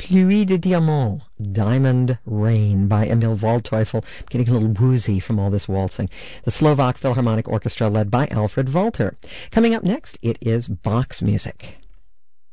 Pluie de Diamant, Diamond Rain by Emil Waldteufel. I'm getting a little woozy from all this waltzing. The Slovak Philharmonic Orchestra led by Alfred Walter. Coming up next, it is Bach's music.